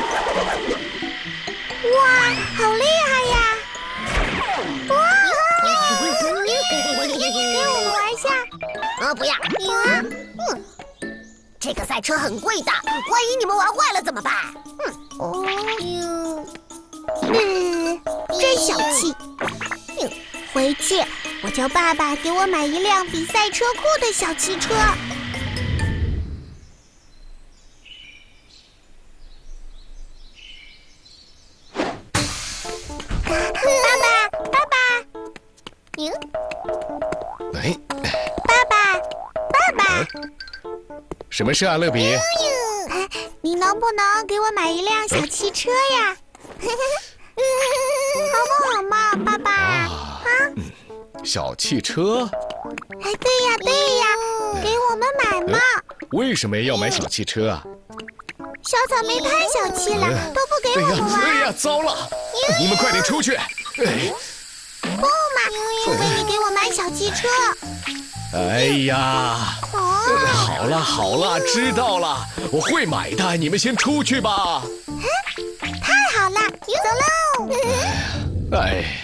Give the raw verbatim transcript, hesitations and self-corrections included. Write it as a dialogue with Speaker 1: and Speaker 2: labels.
Speaker 1: 哇，好厉害呀！哇！给我们玩一下。
Speaker 2: 啊，不要！嗯嗯，这个赛车很贵的，万一你们玩坏了怎么办？嗯
Speaker 1: 哦，嗯，真小气。回去，我叫爸爸给我买一辆比赛车酷的小汽车。爸爸，爸爸，
Speaker 2: 嗯，
Speaker 3: 哎，
Speaker 1: 爸爸，爸爸，
Speaker 3: 什么事啊，乐比？
Speaker 1: 哎，你能不能给我买一辆小汽车呀？好不好嘛，爸爸？啊？
Speaker 3: 小汽车？
Speaker 1: 哎，对呀，对呀，给我们买嘛！
Speaker 3: 为什么要买小汽车啊？
Speaker 1: 小草莓太小气了，都不给
Speaker 3: 哎呀，
Speaker 1: 我们玩。
Speaker 3: 哎呀，糟了！你们快点出去！哎，
Speaker 1: 不嘛，除非你给我买小汽车。
Speaker 3: 哎呀，
Speaker 1: 哦，
Speaker 3: 好了好了，知道了，我会买的，你们先出去吧。
Speaker 1: 太好了，走喽！
Speaker 3: 哎。